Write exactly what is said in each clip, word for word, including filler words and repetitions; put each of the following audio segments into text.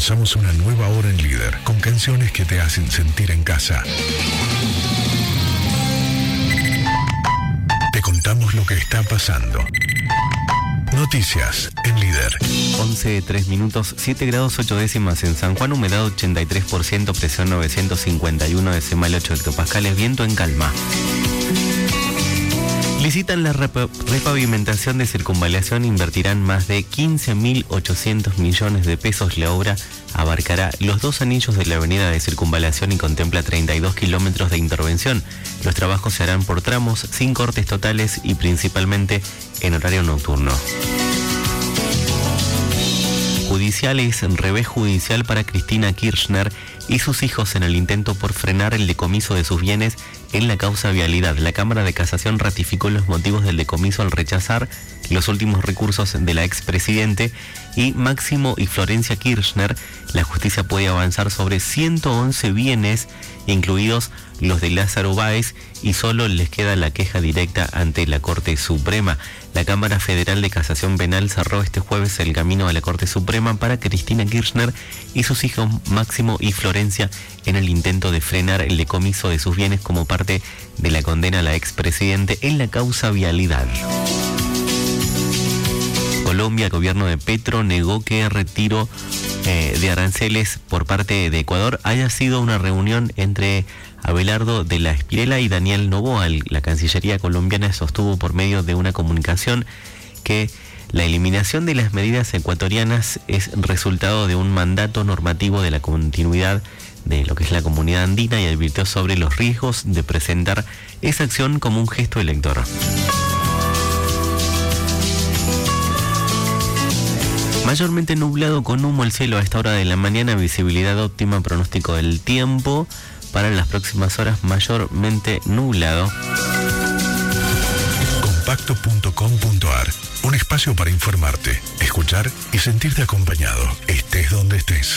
Comenzamos una nueva hora en Líder, con canciones que te hacen sentir en casa. Te contamos lo que está pasando. Noticias en Líder. once, tres minutos, siete grados ocho décimas en San Juan, humedad ochenta y tres por ciento, presión novecientos cincuenta y uno decimal ocho hectopascales, viento en calma. Licitan la rep- repavimentación de circunvalación, invertirán más de quince mil ochocientos millones de pesos. La obra abarcará los dos anillos de la avenida de circunvalación y contempla treinta y dos kilómetros de intervención. Los trabajos se harán por tramos, sin cortes totales y principalmente en horario nocturno. Judiciales, revés judicial para Cristina Kirchner y sus hijos en el intento por frenar el decomiso de sus bienes en la causa vialidad. La Cámara de Casación ratificó los motivos del decomiso al rechazar los últimos recursos de la expresidente y Máximo y Florencia Kirchner. La justicia puede avanzar sobre ciento once bienes, incluidos los de Lázaro Báez, y solo les queda la queja directa ante la Corte Suprema. La Cámara Federal de Casación Penal cerró este jueves el camino a la Corte Suprema para Cristina Kirchner y sus hijos Máximo y Florencia en el intento de frenar el decomiso de sus bienes como parte de la condena a la expresidente en la causa vialidad. Colombia, el gobierno de Petro negó que el retiro eh, de aranceles por parte de Ecuador haya sido una reunión entre Abelardo de la Espirela y Daniel Noboa. La Cancillería colombiana sostuvo por medio de una comunicación que la eliminación de las medidas ecuatorianas es resultado de un mandato normativo de la continuidad de lo que es la comunidad andina y advirtió sobre los riesgos de presentar esa acción como un gesto electoral. Mayormente nublado con humo el cielo a esta hora de la mañana, visibilidad óptima, pronóstico del tiempo para las próximas horas mayormente nublado. Compacto punto com punto ar, un espacio para informarte, escuchar y sentirte acompañado, estés donde estés.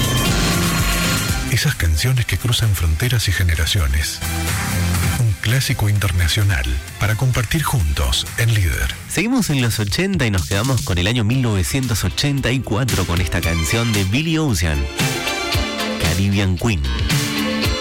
Esas canciones que cruzan fronteras y generaciones. Un clásico internacional para compartir juntos en Líder. Seguimos en los ochenta y nos quedamos con el año mil novecientos ochenta y cuatro con esta canción de Billy Ocean, Caribbean Queen.